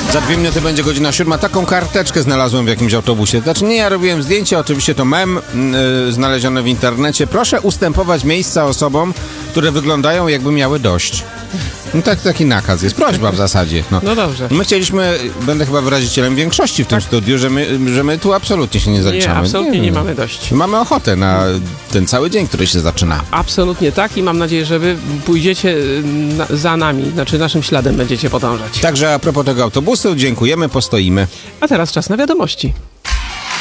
Za 2 minuty będzie godzina 7. Taką karteczkę znalazłem w jakimś autobusie. Znaczy nie ja robiłem zdjęcie, oczywiście to mem znaleziony w internecie. Proszę ustępować miejsca osobom, które wyglądają jakby miały dość. No taki nakaz jest, prośba w zasadzie. No dobrze. My chcieliśmy, będę chyba wyrazicielem większości w tym studiu, że my tu absolutnie się nie zaliczamy. Nie, absolutnie nie mamy dość. Mamy ochotę na ten cały dzień, który się zaczyna. Absolutnie tak i mam nadzieję, że wy pójdziecie za nami, znaczy naszym śladem będziecie podążać. Także a propos tego autobusu, dziękujemy, postoimy. A teraz czas na wiadomości.